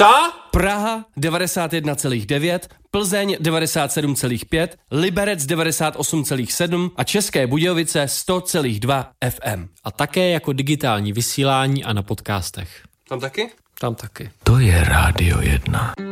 Co? Praha 91,9, Plzeň 97,5, Liberec 98,7 a České Budějovice 100,2 FM. A také jako digitální vysílání a na podcastech. Tam taky? Tam taky. To je Rádio 1.